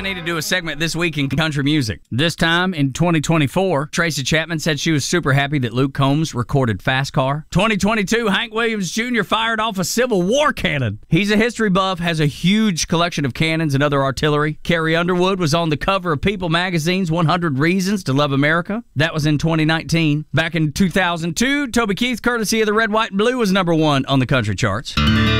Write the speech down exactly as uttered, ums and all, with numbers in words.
need to do a segment this week in country music. This time in twenty twenty-four, Tracy Chapman said she was super happy that Luke Combs recorded Fast Car. twenty twenty-two, Hank Williams Junior fired off a Civil War cannon. He's a history buff, has a huge collection of cannons and other artillery. Carrie Underwood was on the cover of People magazine's one hundred Reasons to Love America. That was in twenty nineteen. Back in two thousand two, Toby Keith, courtesy of the Red, White, and Blue, was number one on the country charts.